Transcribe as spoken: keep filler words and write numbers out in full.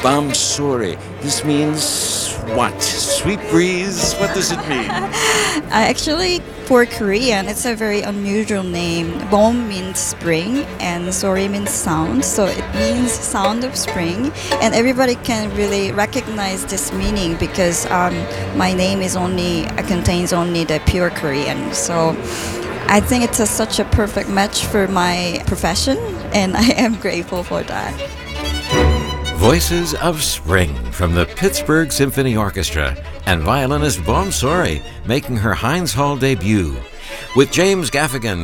Bamsori. This means what? Sweet breeze? What does it mean? I actually, for Korean, it's a very unusual name. Bom means spring and Sori means sound, so it means sound of spring. And everybody can really recognize this meaning because um, my name is only uh, contains only the pure Korean. So I think it's a, such a perfect match for my profession, and I am grateful for that. Voices of Spring from the Pittsburgh Symphony Orchestra and violinist Bom Sori making her Heinz Hall debut. With James Gaffigan